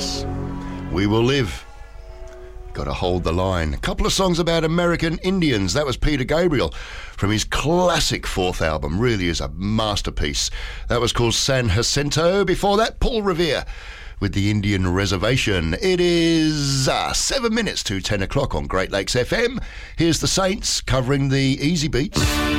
Yes, We Will Live. Got to Hold the Line. A couple of songs about American Indians. That was Peter Gabriel from his classic fourth album. Really is a masterpiece. That was called San Jacinto. Before that, Paul Revere with the Indian Reservation. It is 7 minutes to 10 o'clock on Great Lakes FM. Here's the Saints covering the Easy Beats.